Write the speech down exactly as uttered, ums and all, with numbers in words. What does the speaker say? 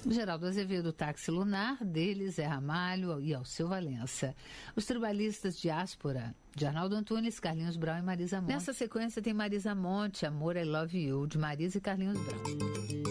Geraldo Azevedo, Táxi Lunar, dele, Zé Ramalho e Alceu Valença. Os Tribalistas, Diáspora, de Arnaldo Antunes, Carlinhos Brown e Marisa Monte. Nessa sequência tem Marisa Monte, Amor, I Love You, de Marisa e Carlinhos Brown.